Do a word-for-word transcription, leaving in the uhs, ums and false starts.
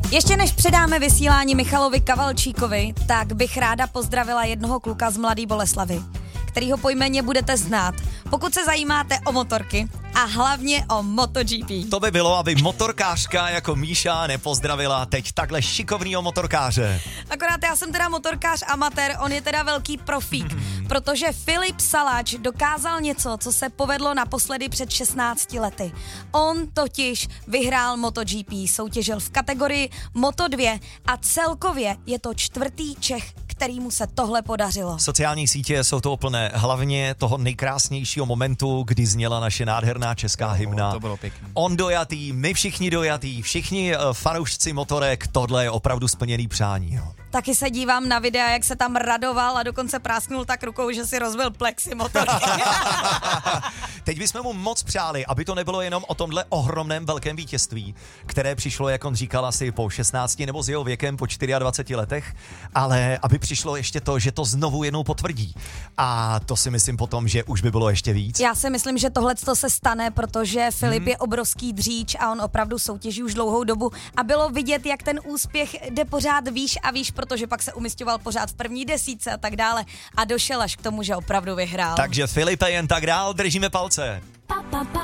Ještě než předáme vysílání Michalovi Kavalčíkovi, tak bych ráda pozdravila jednoho kluka z Mladý Boleslavi, kterýho po jméně budete znát, pokud se zajímáte o motorky a hlavně o MotoGP. To by bylo, aby motorkářka jako Míša nepozdravila teď takhle šikovnýho motorkáře. Akorát já jsem teda motorkář amatér, on je teda velký profík, protože Filip Salač dokázal něco, co se povedlo naposledy před šestnácti lety. On totiž vyhrál MotoGP, soutěžil v kategorii Moto dva a celkově je to čtvrtý Čech, kterýmu se tohle podařilo. Sociální sítě jsou to plné hlavně toho nejkrásnějšího momentu, kdy zněla naše nádherná česká hymna. To bylo pěkný. On dojatý, my všichni dojatý, všichni uh, fanoušci motorek, tohle je opravdu splněný přání. Jo. Taky se dívám na videa, jak se tam radoval a dokonce prásknul tak rukou, že si rozbil plexi motorky. Teď bychom mu moc přáli, aby to nebylo jenom o tomhle ohromném velkém vítězství, které přišlo, jak on říkal, asi po šestnácti nebo s jeho věkem po dvaceti čtyřech letech, ale aby přišlo ještě to, že to znovu jednou potvrdí. A to si myslím potom, že už by bylo ještě víc. Já si myslím, že tohle se stane, protože Filip Hmm. je obrovský dříč a on opravdu soutěží už dlouhou dobu a bylo vidět, jak ten úspěch jde pořád výš a výš, protože pak se umisťoval pořád v první desítce a tak dále a došel až k tomu, že opravdu vyhrál. Takže Filipe, jen tak dál, držíme palce.